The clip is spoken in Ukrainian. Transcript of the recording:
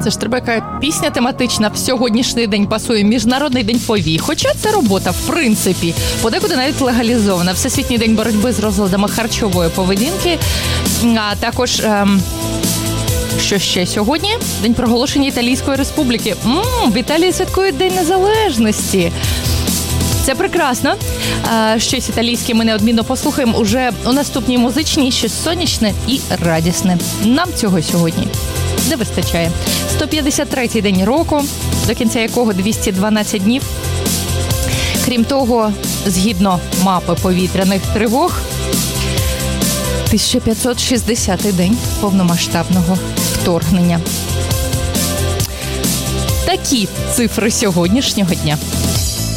Це ж треба яка пісня тематична в сьогоднішній день пасує. Міжнародний день повій. Хоча це робота, в принципі, подекуди навіть легалізована. Всесвітній день боротьби з розладами харчової поведінки. А також... Що ще сьогодні? День проголошення Італійської Республіки. В Італії святкують День Незалежності. Це прекрасно. Щось італійське ми неодмінно послухаємо уже у наступній музичній, щось сонячне і радісне. Нам цього сьогодні не вистачає. 153-й день року, до кінця якого 212 днів. Крім того, згідно мапи повітряних тривог, 1560-й день повномасштабного вторгнення. Такі цифри сьогоднішнього дня.